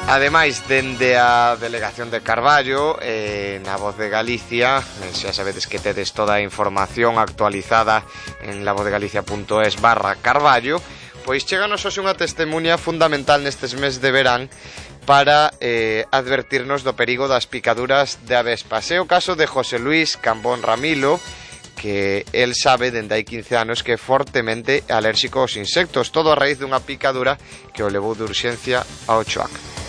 Ademais, dende a delegación de Carballo, na Voz de Galicia, xa sabedes que tedes toda a información actualizada en lavozdeGalicia.es/Carballo, pois cheganos hoxe unha testemunha fundamental nestes meses de verán para advertirnos do perigo das picaduras de avespas. É o caso de José Luis Cambón Ramilo, que el sabe dende hai 15 anos que é fortemente alérxico aos insectos, todo a raíz dunha picadura que o levou de urxencia ao Choac.